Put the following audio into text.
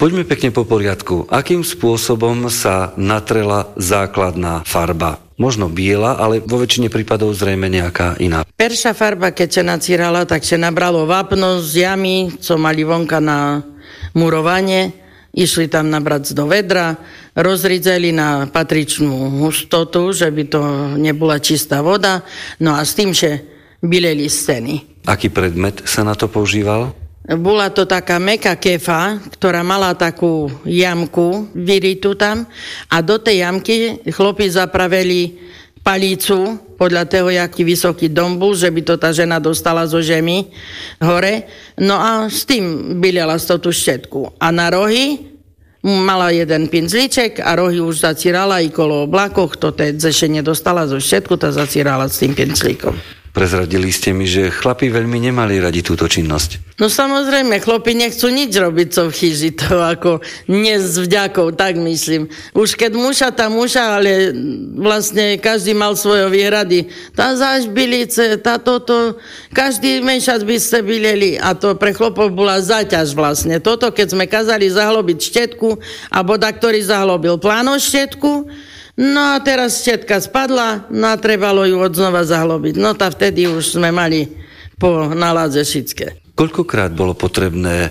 Poďme pekne po poriadku. Akým spôsobom sa natrela základná farba? Možno biela, ale vo väčšine prípadov zrejme nejaká iná. Perša farba, keď sa nacírala, tak sa nabralo vápno z jamy, co mali vonka na murovanie. Išli tam nabrať do vedra, rozridzeli na patričnú hustotu, že by to nebola čistá voda. No a s tým, že bileli steny. Aký predmet sa na to používal? Bola to taká mäkká kefa, ktorá mala takú jamku vyritú tam a do tej jamky chlapi zapraveli palicu podľa toho, jaký vysoký dom bol, že by to tá žena dostala zo žemi hore. No a s tým bilela z tú štetku. A na rohy mala jeden pinzliček a rohy už zacírala i kolo oblakoch, to zeše nedostala zo štetku, tá zacírala s tým pinzlíkom. Prezradili ste mi, že chlapi veľmi nemali radi túto činnosť. No samozrejme, chlapi nechcú nič robiť, co v chyži, to ako nie s vďakou, tak myslím. Už keď muša, tá muša, ale vlastne každý mal svoje výhrady. Tá záž bilice, tá toto, každý mešac by ste bileli a to pre chlopov bola záťaž vlastne. Toto, keď sme kazali zahlobiť štetku, a boda, ktorý zahlobil pláno štetku, no a teraz štetka spadla, no a trebalo ju odznova zahlobiť. No tá vtedy už sme mali po náládze všetké. Koľkokrát bolo potrebné